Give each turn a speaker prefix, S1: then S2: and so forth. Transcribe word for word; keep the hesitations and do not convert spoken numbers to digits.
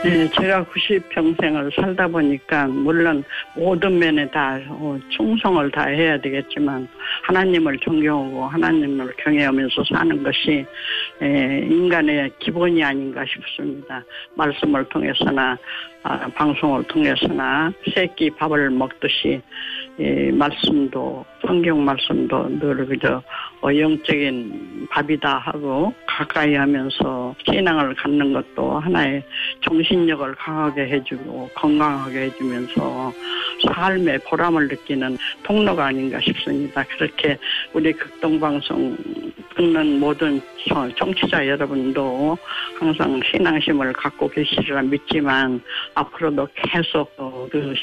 S1: 네, 제가 구십 평생을 살다 보니까 물론 모든 면에 다 충성을 다해야 되겠지만 하나님을 존경하고 하나님을 경외하면서 사는 것이 인간의 기본이 아닌가 싶습니다. 말씀을 통해서나 방송을 통해서나 새끼 밥을 먹듯이 말씀도 성경 말씀도 늘 그저 영적인 밥이다 하고 가까이 하면서 신앙을 갖는 것도 하나의 정신력을 강하게 해주고 건강하게 해주면서 삶의 보람을 느끼는 통로가 아닌가 싶습니다. 그렇게 우리 극동방송 듣는 모든 청취자 여러분도 항상 신앙심을 갖고 계시리라 믿지만 앞으로도 계속 그